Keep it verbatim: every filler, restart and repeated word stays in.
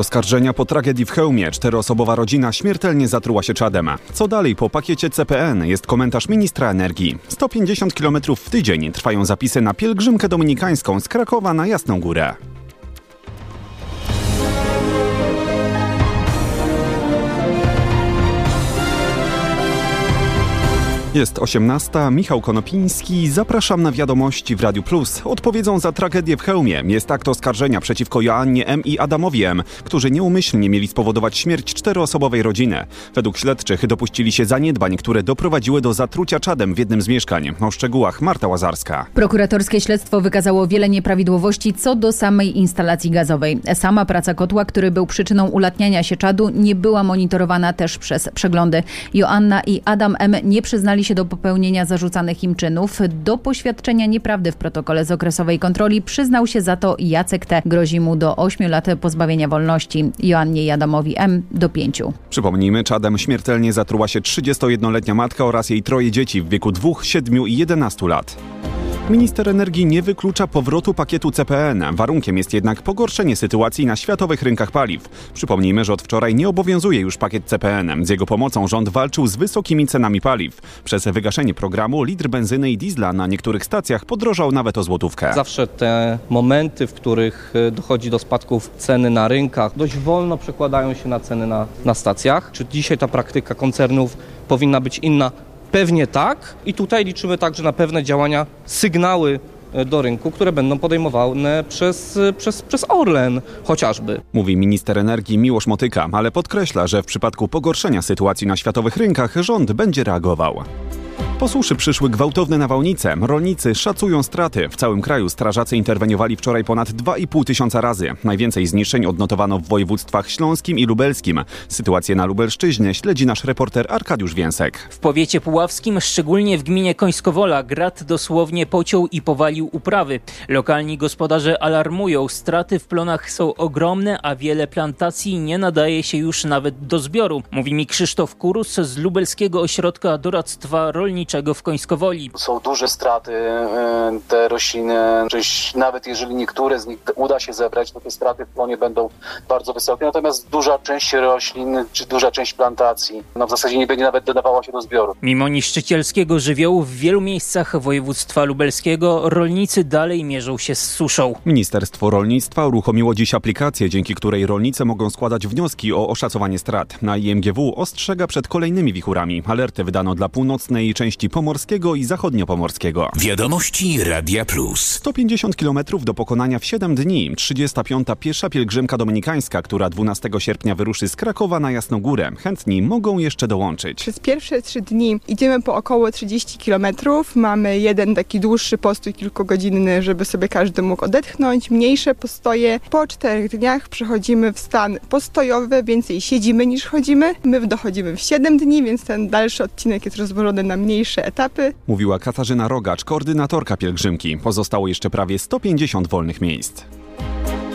Oskarżenia po tragedii w Chełmie. Czteroosobowa rodzina śmiertelnie zatruła się czadem. Co dalej po pakiecie C P N? Jest komentarz ministra energii. sto pięćdziesiąt kilometrów w tydzień trwają zapisy na pielgrzymkę dominikańską z Krakowa na Jasną Górę. Jest osiemnasta, Michał Konopiński, zapraszam na wiadomości w Radiu Plus. Odpowiedzią za tragedię w Chełmie jest akt oskarżenia przeciwko Joannie M. i Adamowi M., którzy nieumyślnie mieli spowodować śmierć czteroosobowej rodziny. Według śledczych dopuścili się zaniedbań, które doprowadziły do zatrucia czadem w jednym z mieszkań. O szczegółach Marta Łazarska. Prokuratorskie śledztwo wykazało wiele nieprawidłowości co do samej instalacji gazowej. Sama praca kotła, który był przyczyną ulatniania się czadu, nie była monitorowana też przez przeglądy. Joanna i Adam M. nie przyznali się do popełnienia zarzucanych im czynów. Do poświadczenia nieprawdy w protokole z okresowej kontroli przyznał się za to Jacek T. Grozi mu do ośmiu lat pozbawienia wolności. Joannie i Adamowi M. do pięciu. Przypomnijmy, czadem śmiertelnie zatruła się trzydziestojednoletnia matka oraz jej troje dzieci w wieku dwóch, siedmiu i jedenastu lat. Minister energii nie wyklucza powrotu pakietu C P N. Warunkiem jest jednak pogorszenie sytuacji na światowych rynkach paliw. Przypomnijmy, że od wczoraj nie obowiązuje już pakiet C P N. Z jego pomocą rząd walczył z wysokimi cenami paliw. Przez wygaszenie programu litr benzyny i diesla na niektórych stacjach podrożał nawet o złotówkę. Zawsze te momenty, w których dochodzi do spadków ceny na rynkach, dość wolno przekładają się na ceny na, na stacjach. Czy dzisiaj ta praktyka koncernów powinna być inna? Pewnie tak i tutaj liczymy także na pewne działania, sygnały do rynku, które będą podejmowane przez, przez, przez Orlen chociażby. Mówi minister energii Miłosz Motyka, ale podkreśla, że w przypadku pogorszenia sytuacji na światowych rynkach rząd będzie reagował. Po suszy przyszły gwałtowne nawałnice. Rolnicy szacują straty. W całym kraju strażacy interweniowali wczoraj ponad dwa i pół tysiąca razy. Najwięcej zniszczeń odnotowano w województwach śląskim i lubelskim. Sytuację na Lubelszczyźnie śledzi nasz reporter Arkadiusz Więsek. W powiecie puławskim, szczególnie w gminie Końskowola, grad dosłownie pociął i powalił uprawy. Lokalni gospodarze alarmują. Straty w plonach są ogromne, a wiele plantacji nie nadaje się już nawet do zbioru. Mówi mi Krzysztof Kurus z Lubelskiego Ośrodka Doradztwa Rolniczego w Końskowoli. Są duże straty, te rośliny, nawet jeżeli niektóre z nich uda się zebrać, to te straty w plonie będą bardzo wysokie, natomiast duża część roślin, czy duża część plantacji, no w zasadzie nie będzie nawet dodawała się do zbioru. Mimo niszczycielskiego żywiołu w wielu miejscach województwa lubelskiego rolnicy dalej mierzą się z suszą. Ministerstwo Rolnictwa uruchomiło dziś aplikację, dzięki której rolnicy mogą składać wnioski o oszacowanie strat. Na I M G W ostrzega przed kolejnymi wichurami. Alerty wydano dla północnej części pomorskiego i zachodniopomorskiego. Wiadomości Radia Plus. sto pięćdziesiąt kilometrów do pokonania w siedem dni. trzydziesta piąta piesza pielgrzymka dominikańska, która dwunastego sierpnia wyruszy z Krakowa na Jasną Górę. Chętni mogą jeszcze dołączyć. Przez pierwsze trzy dni idziemy po około trzydzieści kilometrów. Mamy jeden taki dłuższy postój kilkugodzinny, żeby sobie każdy mógł odetchnąć. Mniejsze postoje. Po czterech dniach przechodzimy w stan postojowy. Więcej siedzimy niż chodzimy. My dochodzimy w siedem dni, więc ten dalszy odcinek jest rozłożony na mniejsze etapy. Mówiła Katarzyna Rogacz, koordynatorka pielgrzymki. Pozostało jeszcze prawie sto pięćdziesiąt wolnych miejsc.